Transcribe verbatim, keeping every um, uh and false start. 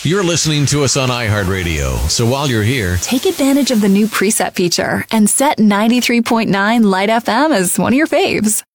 You're listening to us on iHeartRadio, so while you're here, take advantage of the new preset feature and set ninety-three point nine Light F M as one of your faves.